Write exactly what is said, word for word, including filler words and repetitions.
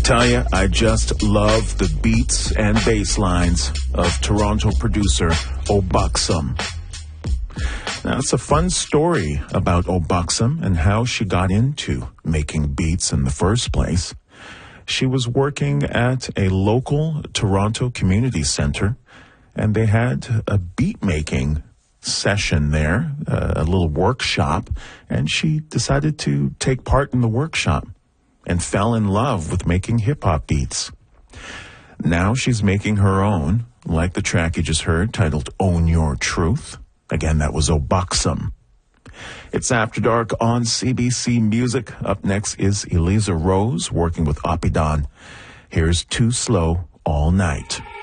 tell you, I just love the beats and bass lines of Toronto producer Obuxom. Now, it's a fun story about Obuxom and how she got into making beats in the first place. She was working at a local Toronto community center, and they had a beat-making session there, uh, a little workshop, and she decided to take part in the workshop and fell in love with making hip-hop beats. Now she's making her own, like the track you just heard, titled Own Your Truth. Again, that was Obuxom. It's After Dark on C B C Music. Up next is Eliza Rose working with Opidon. Here's Too Slow All Night.